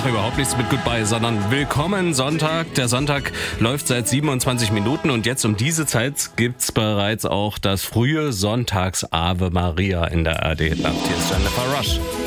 mache überhaupt nichts mit Goodbye, sondern Willkommen Sonntag. Der Sonntag läuft seit 27 Minuten und jetzt um diese Zeit gibt's bereits auch das frühe Sonntags-Ave Maria in der ARD. Hier ist Jennifer Rush.